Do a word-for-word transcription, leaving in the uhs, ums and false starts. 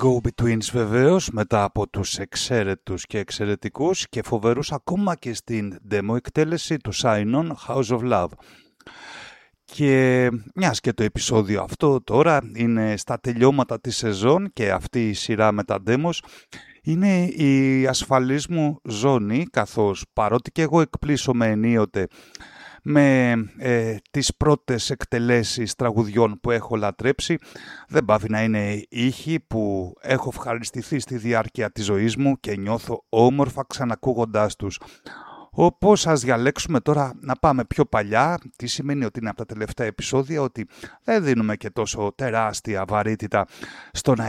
Go-Betweens βεβαίως, μετά από τους εξαίρετους και εξαιρετικούς και φοβερούς ακόμα και στην demo εκτέλεση του Sign-On House of Love. Και μιας και το επεισόδιο αυτό τώρα είναι στα τελειώματα της σεζόν και αυτή η σειρά με τα demos είναι η ασφαλής μου ζώνη, καθώς παρότι και εγώ εκπλήσωμαι ενίοτε με ε, τις πρώτες εκτελέσεις τραγουδιών που έχω λατρέψει, δεν πάβει να είναι ήχοι που έχω ευχαριστηθεί στη διάρκεια της ζωής μου και νιώθω όμορφα ξανακούγοντάς τους. Όπως ας διαλέξουμε τώρα να πάμε πιο παλιά, τι σημαίνει ότι είναι από τα τελευταία επεισόδια, ότι δεν δίνουμε και τόσο τεράστια βαρύτητα στο να